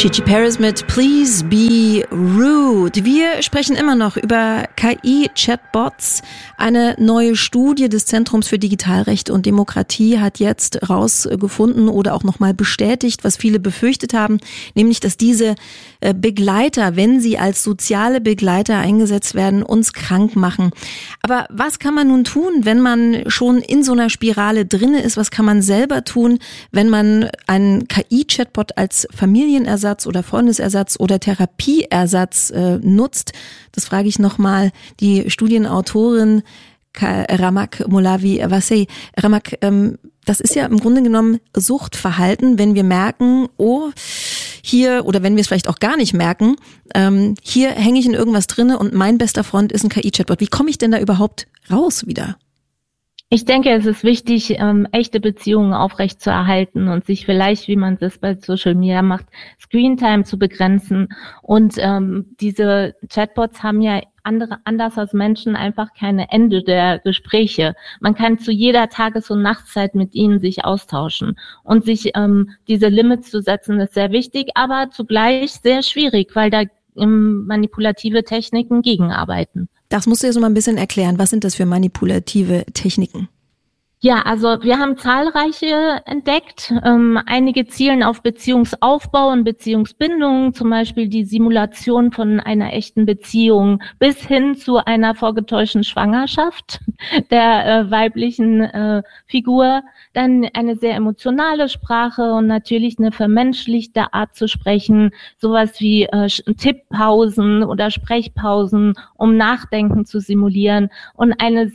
Gigi Paris mit Please Be Rude. Wir sprechen immer noch über KI-Chatbots. Eine neue Studie des Zentrums für Digitalrechte und Demokratie hat jetzt rausgefunden oder auch nochmal bestätigt, was viele befürchtet haben, nämlich, dass diese Begleiter, wenn sie als soziale Begleiter eingesetzt werden, uns krank machen. Aber was kann man nun tun, wenn man schon in so einer Spirale drinne ist? Was kann man selber tun, wenn man einen KI-Chatbot als Familienersatz oder Freundesersatz oder Therapieersatz nutzt? Das frage ich nochmal die Studienautorin Ramak Molavi-Vassey. Ramak, das ist ja im Grunde genommen Suchtverhalten, wenn wir merken, oh, hier, oder wenn wir es vielleicht auch gar nicht merken, hier hänge ich in irgendwas drinne und mein bester Freund ist ein KI-Chatbot. Wie komme ich denn da überhaupt raus wieder? Ich denke, es ist wichtig, echte Beziehungen aufrechtzuerhalten und sich vielleicht, wie man das bei Social Media macht, Screentime zu begrenzen. Und diese Chatbots haben ja anders als Menschen einfach keine Ende der Gespräche. Man kann zu jeder Tages- und Nachtszeit mit ihnen sich austauschen. Und sich diese Limits zu setzen, ist sehr wichtig, aber zugleich sehr schwierig, weil da manipulative Techniken gegenarbeiten. Das musst du jetzt mal ein bisschen erklären. Was sind das für manipulative Techniken? Ja, also wir haben zahlreiche entdeckt. Einige zielen auf Beziehungsaufbau und Beziehungsbindung, zum Beispiel die Simulation von einer echten Beziehung bis hin zu einer vorgetäuschten Schwangerschaft der weiblichen Figur. Dann eine sehr emotionale Sprache und natürlich eine vermenschlichte Art zu sprechen, sowas wie Tipppausen oder Sprechpausen, um Nachdenken zu simulieren und eine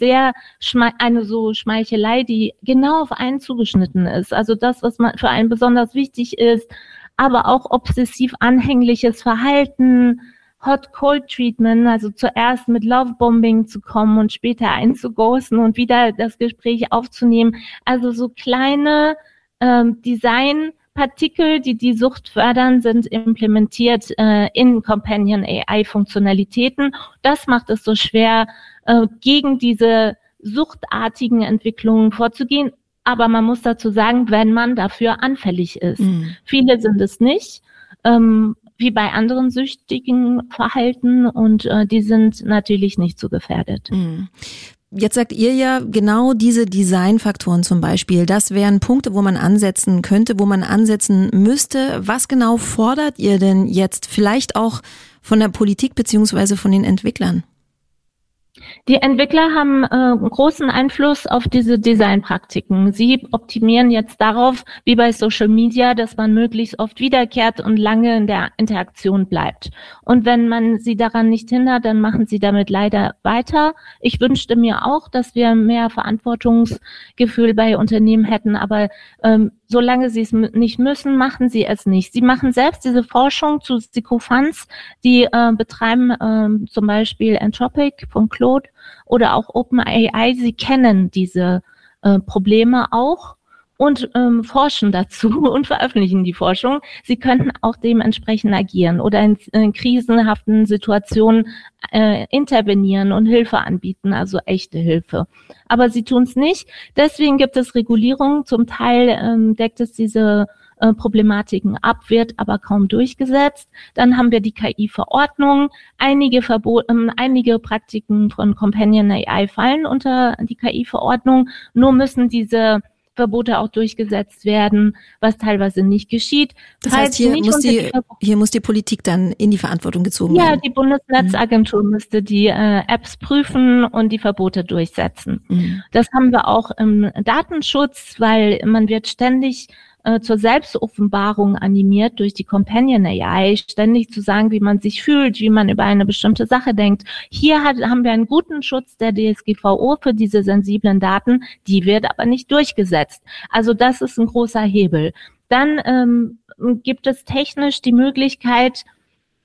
so Schmeichelei, die genau auf einen zugeschnitten ist. Also das, was für einen besonders wichtig ist, aber auch obsessiv-anhängliches Verhalten, Hot-Cold-Treatment, also zuerst mit Love-Bombing zu kommen und später einzughosten und wieder das Gespräch aufzunehmen. Also so kleine Designpartikel, die Sucht fördern, sind implementiert in Companion AI-Funktionalitäten. Das macht es so schwer, gegen diese suchtartigen Entwicklungen vorzugehen. Aber man muss dazu sagen, wenn man dafür anfällig ist. Viele sind es nicht, wie bei anderen süchtigen Verhalten und die sind natürlich nicht so gefährdet. Jetzt sagt ihr ja genau diese Designfaktoren zum Beispiel. Das wären Punkte, wo man ansetzen könnte, wo man ansetzen müsste. Was genau fordert ihr denn jetzt vielleicht auch von der Politik beziehungsweise von den Entwicklern? Die Entwickler haben großen Einfluss auf diese Designpraktiken. Sie optimieren jetzt darauf, wie bei Social Media, dass man möglichst oft wiederkehrt und lange in der Interaktion bleibt. Und wenn man sie daran nicht hindert, dann machen sie damit leider weiter. Ich wünschte mir auch, dass wir mehr Verantwortungsgefühl bei Unternehmen hätten, aber solange sie es nicht müssen, machen sie es nicht. Sie machen selbst diese Forschung zu Sycophants, die betreiben zum Beispiel Anthropic von Claude oder auch OpenAI. Sie kennen diese Probleme auch und forschen dazu und veröffentlichen die Forschung. Sie könnten auch dementsprechend agieren oder in krisenhaften Situationen intervenieren und Hilfe anbieten, also echte Hilfe. Aber sie tun es nicht. Deswegen gibt es Regulierung. Zum Teil deckt es diese Problematiken ab, wird aber kaum durchgesetzt. Dann haben wir die KI-Verordnung. Einige Praktiken von Companion AI fallen unter die KI-Verordnung. Nur müssen diese Verbote auch durchgesetzt werden, was teilweise nicht geschieht. Das heißt, hier muss die Politik dann in die Verantwortung gezogen werden. Ja, die Bundesnetzagentur müsste die Apps prüfen und die Verbote durchsetzen. Das haben wir auch im Datenschutz, weil man wird ständig zur Selbstoffenbarung animiert durch die Companion AI, ständig zu sagen, wie man sich fühlt, wie man über eine bestimmte Sache denkt. Hier haben wir einen guten Schutz der DSGVO für diese sensiblen Daten, die wird aber nicht durchgesetzt. Also das ist ein großer Hebel. Dann gibt es technisch die Möglichkeit,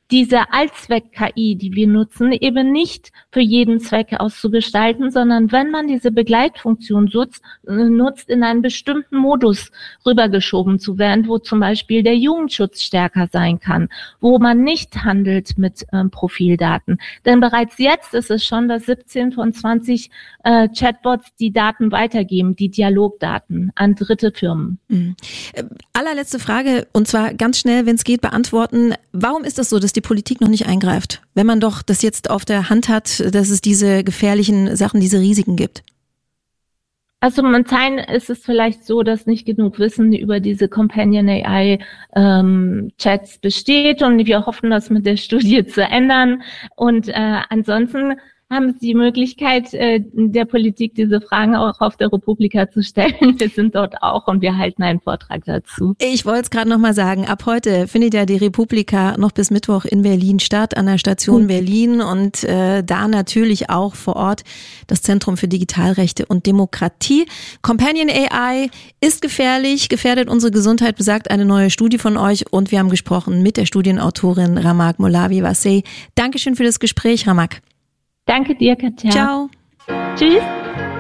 diese Allzweck-KI, die wir nutzen, eben nicht für jeden Zweck auszugestalten, sondern wenn man diese Begleitfunktion nutzt, in einen bestimmten Modus rübergeschoben zu werden, wo zum Beispiel der Jugendschutz stärker sein kann, wo man nicht handelt mit Profildaten. Denn bereits jetzt ist es schon, dass 17 von 20 Chatbots die Daten weitergeben, die Dialogdaten an dritte Firmen. Allerletzte Frage, und zwar ganz schnell, wenn es geht, beantworten. Warum ist das so, dass die Politik noch nicht eingreift, wenn man doch das jetzt auf der Hand hat, dass es diese gefährlichen Sachen, diese Risiken gibt? Also momentan ist es vielleicht so, dass nicht genug Wissen über diese Companion AI Chats besteht und wir hoffen, das mit der Studie zu ändern. Und ansonsten haben Sie die Möglichkeit, der Politik diese Fragen auch auf der Republika zu stellen. Wir sind dort auch und wir halten einen Vortrag dazu. Ich wollte es gerade nochmal sagen, ab heute findet ja die Republika noch bis Mittwoch in Berlin statt, an der Station Berlin und da natürlich auch vor Ort das Zentrum für Digitalrechte und Demokratie. Companion AI ist gefährlich, gefährdet unsere Gesundheit, besagt eine neue Studie von euch und wir haben gesprochen mit der Studienautorin Ramak Molavi-Wasey. Dankeschön für das Gespräch, Ramak. Danke dir, Katja. Ciao. Tschüss.